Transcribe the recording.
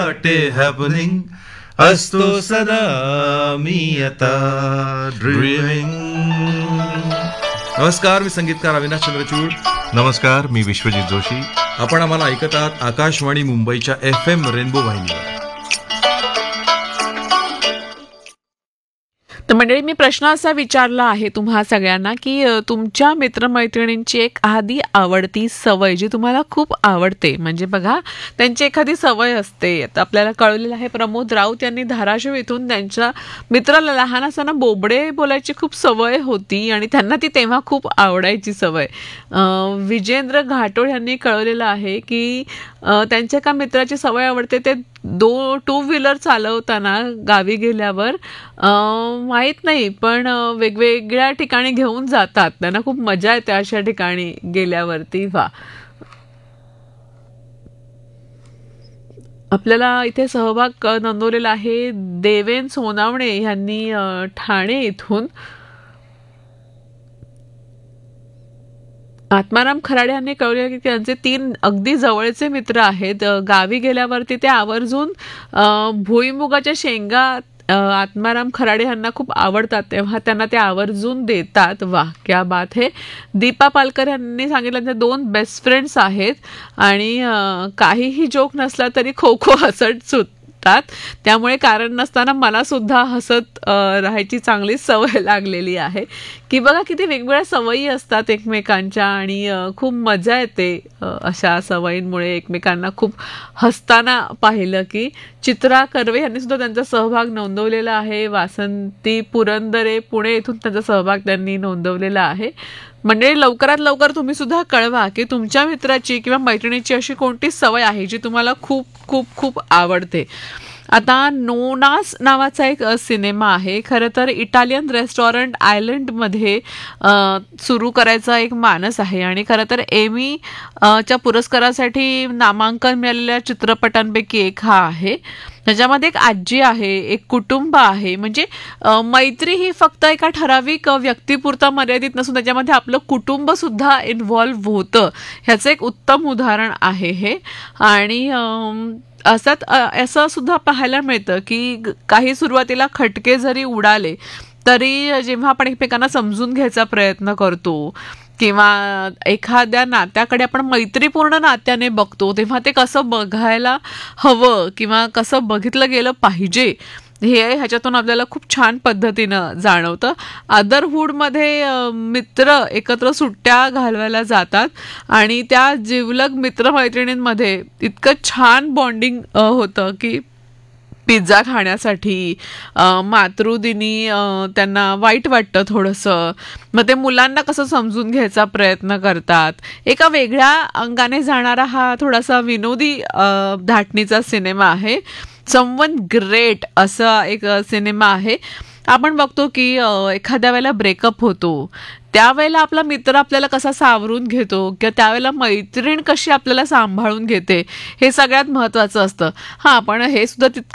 Happening असतो सदा मी आता ड्रीमिंग. नमस्कार, मी संगीतकार अविनाश चंद्रचूड. नमस्कार, मी विश्वजित जोशी. आपण आम्हाला ऐकत आहात आकाशवाणी मुंबईच्या FM रेनबो वाहिनीवर. तर मंडळी, मी प्रश्न असा विचारला आहे तुम्हा सगळ्यांना की तुमच्या मित्रमैत्रिणींची एक आधी आवडती सवय जी तुम्हाला खूप आवडते, म्हणजे बघा त्यांची एखादी सवय असते. आता आपल्याला कळलेलं आहे, प्रमोद राऊत यांनी धाराशिव इथून त्यांच्या मित्राला लहान असताना बोबडे बोलायची खूप सवय होती आणि त्यांना ती तेव्हा खूप आवडायची सवय. विजेंद्र घाटोळ यांनी कळवलेलं आहे की त्यांच्या एका मित्राची सवय आवडते, ते टू व्हीलर चालवताना गावी गेल्यावर माहीत नाही पण वेगवेगळ्या ठिकाणी घेऊन जातात. त्यांना खूप मजा येते अशा ठिकाणी गेल्यावरती. वा, आपल्याला इथे सहभाग नोंदवलेला आहे देवेन सोनावणे यांनी ठाणे इथून. आत्माराम खराडे यांनी कळवले की त्यांचे 3 अगदी जवळचे मित्र आहेत. गावी गेल्यावरती ते आवर्जून भुईमुगाच्या शेंगा आत्माराम खराडे यांना खूप आवडतात, तेव्हा त्यांना ते आवर्जून देतात. वा, क्या बात है. दीपा पालकर यांनी सांगितलं ते 2 बेस्ट फ्रेंड्स आहेत आणि काहीही जोक नसला तरी खो खो हसत सुटतात, त्यामुळे कारण नसताना मला सुद्धा हसत राहायची चांगली सवय लागलेली आहे. की बघा किती वेगवेगळ्या सवयी असतात एकमेकांच्या आणि खूप मजा येते अशा सवयींमुळे. एकमेकांना खूप हसताना पाहिलं की. चित्रा कर्वे यांनी सुद्धा त्यांचा सहभाग नोंदवलेला आहे. वासंती पुरंदरे पुणे येथून त्यांचा सहभाग त्यांनी नोंदवलेला आहे. म्हणजे लवकरात लवकर तुम्ही सुद्धा कळवा की तुमच्या मित्राची किंवा मैत्रिणीची अशी कोणती सवय आहे जी तुम्हाला खूप खूप खूप आवडते. आता नोनास नावाचा एक सिनेमा आहे. खरं तर इटालियन रेस्टॉरंट आयलंडमध्ये सुरू करायचा एक मानस आहे आणि खरं तर एमी च्या पुरस्कारासाठी नामांकन मिळालेल्या चित्रपटांपैकी एक हा आहे. त्याच्यामध्ये एक आजी आहे, एक कुटुंब आहे. म्हणजे मैत्री ही फक्त एका ठराविक व्यक्तीपुरता मर्यादित नसून त्याच्यामध्ये आपलं कुटुंब सुद्धा इन्व्हॉल्व्ह होतं. ह्याचं एक उत्तम उदाहरण आहे हे. आणि असं सुद्धा पाहायला मिळतं की काही सुरुवातीला खटके जरी उडाले तरी जेव्हा आपण एकमेकांना समजून घ्यायचा प्रयत्न करतो किंवा एखाद्या नात्याकडे आपण मैत्रीपूर्ण नात्याने बघतो, तेव्हा ते कसं बघायला हवं किंवा कसं बघितलं गेलं पाहिजे ह्याच्यातून आपल्याला खूप छान पद्धतीनं जाणवतं. अदरहूडमध्ये मित्र एकत्र सुट्ट्या घालवायला जातात आणि त्या जिवलग मित्रमैत्रिणींमध्ये इतकं छान बॉन्डिंग होतं की पिझ्झा खाण्यासाठी मातृदिनी त्यांना वाईट वाटतं थोडंसं, मग ते मुलांना कसं समजून घ्यायचा प्रयत्न करतात. एका वेगळ्या अंगाने जाणारा हा थोडासा विनोदी धाटणीचा सिनेमा आहे. समवन ग्रेट असा एक सिनेमा आहे. आपण बघतो की एखाद्या वेळेला ब्रेकअप होतो, त्यावेळेला आपला मित्र आपल्याला कसा सावरून घेतो किंवा त्यावेळेला मैत्रीण कशी आपल्याला सांभाळून घेते हे सगळ्यात महत्त्वाचं असतं. हां, पण हे सुद्धा